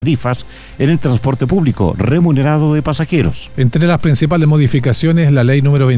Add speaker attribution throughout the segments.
Speaker 1: tarifas en el transporte público remunerado de pasajeros.
Speaker 2: Entre las principales modificaciones, la ley número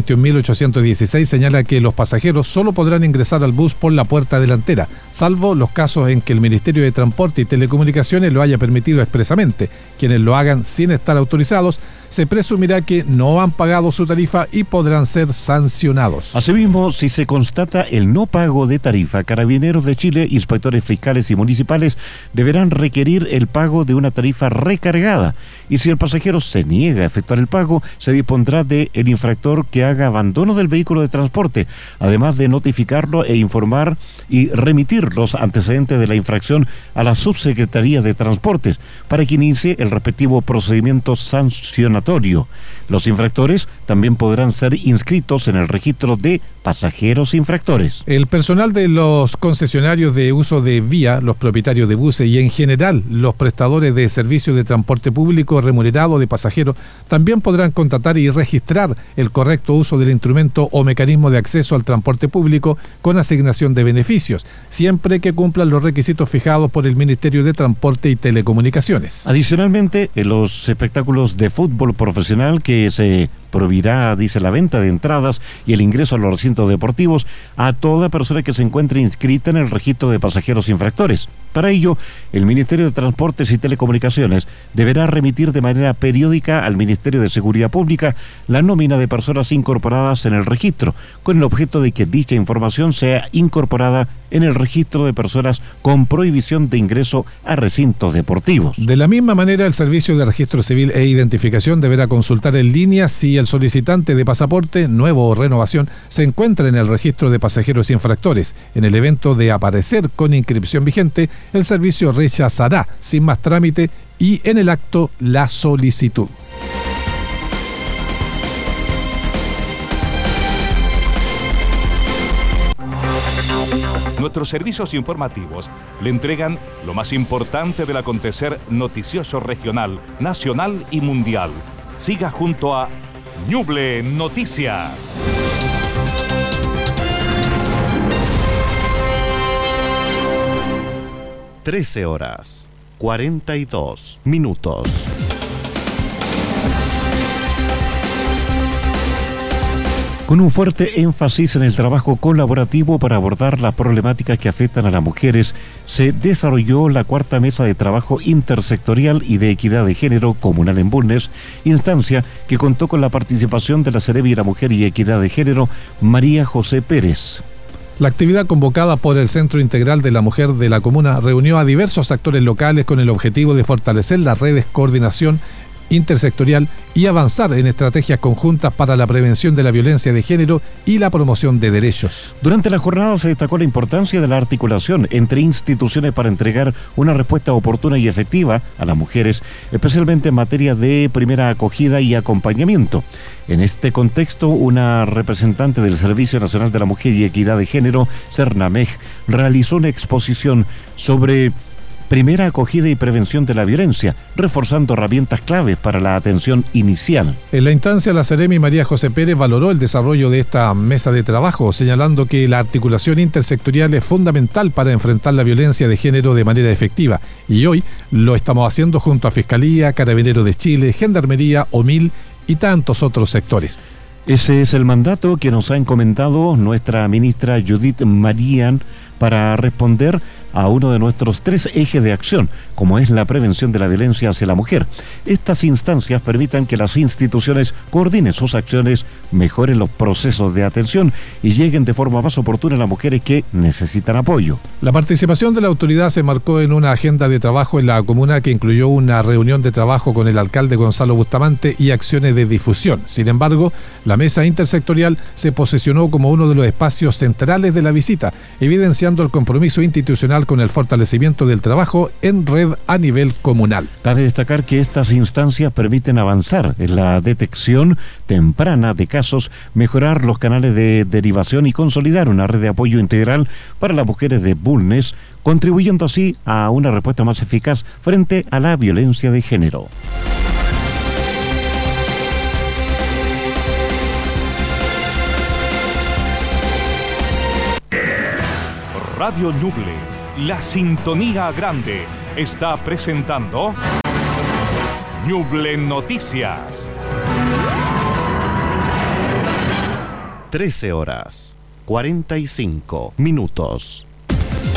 Speaker 2: 21.816 señala que los pasajeros solo podrán ingresar al bus por la puerta delantera, salvo los casos en que el Ministerio de Transporte y Telecomunicaciones lo haya permitido expresamente. Quienes lo hagan sin estar autorizados, se presumirá que no han pagado su tarifa y podrán ser sancionados.
Speaker 1: Asimismo, si se constata el no pago de tarifa, Carabineros de Chile, inspectores fiscales y municipales deberán requerir el pago de una tarifa recargada, y si el pasajero se niega a efectuar el pago, se dispondrá de el infractor que haga abandono del vehículo de transporte, además de notificarlo e informar y remitir los antecedentes de la infracción a la Subsecretaría de Transportes para que inicie el respectivo procedimiento sancionatorio. Los infractores también podrán ser inscritos en el registro de pasajeros infractores.
Speaker 2: El personal de los concesionarios de uso de vía, los propietarios de buses y en general los prestadores de servicios de transporte público remunerado de pasajeros también podrán contratar y registrar el correcto uso del instrumento o mecanismo de acceso al transporte público con asignación de beneficios, siempre que cumplan los requisitos fijados por el Ministerio de Transporte y Telecomunicaciones.
Speaker 1: Adicionalmente, en los espectáculos de fútbol profesional que se prohibirá, dice, la venta de entradas y el ingreso a los recintos deportivos a toda persona que se encuentre inscrita en el registro de pasajeros infractores. Para ello, el Ministerio de Transportes y Telecomunicaciones deberá remitir de manera periódica al Ministerio de Seguridad Pública la nómina de personas incorporadas en el registro, con el objeto de que dicha información sea incorporada en el registro de personas con prohibición de ingreso a recintos deportivos.
Speaker 2: De la misma manera, el Servicio de Registro Civil e Identificación deberá consultar en línea si el solicitante de pasaporte, nuevo o renovación, se encuentra en el registro de pasajeros infractores. En el evento de aparecer con inscripción vigente, el servicio rechazará sin más trámite y en el acto la solicitud.
Speaker 3: Nuestros servicios informativos le entregan lo más importante del acontecer noticioso regional, nacional y mundial. Siga junto a Ñuble Noticias.
Speaker 1: (13:42). Con un fuerte énfasis en el trabajo colaborativo para abordar las problemáticas que afectan a las mujeres, se desarrolló la cuarta mesa de trabajo intersectorial y de equidad de género comunal en Bulnes, instancia que contó con la participación de la Seremi de la Mujer y Equidad de Género, María José Pérez.
Speaker 2: La actividad convocada por el Centro Integral de la Mujer de la Comuna reunió a diversos actores locales con el objetivo de fortalecer las redes de coordinación intersectorial y avanzar en estrategias conjuntas para la prevención de la violencia de género y la promoción de derechos.
Speaker 1: Durante la jornada se destacó la importancia de la articulación entre instituciones para entregar una respuesta oportuna y efectiva a las mujeres, especialmente en materia de primera acogida y acompañamiento. En este contexto, una representante del Servicio Nacional de la Mujer y Equidad de Género, Cernamej, realizó una exposición sobre primera acogida y prevención de la violencia, reforzando herramientas claves para la atención inicial.
Speaker 2: En la instancia, la Seremi María José Pérez valoró el desarrollo de esta mesa de trabajo, señalando que la articulación intersectorial es fundamental para enfrentar la violencia de género de manera efectiva, y hoy lo estamos haciendo junto a Fiscalía, Carabineros de Chile, Gendarmería, OMIL y tantos otros sectores.
Speaker 1: Ese es el mandato que nos ha encomendado nuestra ministra Judith Marían para responder a uno de nuestros 3 ejes de acción, como es la prevención de la violencia hacia la mujer. Estas instancias permitan que las instituciones coordinen sus acciones, mejoren los procesos de atención y lleguen de forma más oportuna a las mujeres que necesitan apoyo.
Speaker 2: La participación de la autoridad se marcó en una agenda de trabajo en la comuna que incluyó una reunión de trabajo con el alcalde Gonzalo Bustamante y acciones de difusión. Sin embargo, la mesa intersectorial se posicionó como uno de los espacios centrales de la visita, evidenciando el compromiso institucional con el fortalecimiento del trabajo en red a nivel comunal.
Speaker 1: Cabe destacar que estas instancias permiten avanzar en la detección temprana de casos, mejorar los canales de derivación y consolidar una red de apoyo integral para las mujeres de Bulnes, contribuyendo así a una respuesta más eficaz frente a la violencia de género.
Speaker 3: Radio Ñuble, la sintonía grande, está presentando Ñuble Noticias.
Speaker 4: 13 horas, 45 minutos.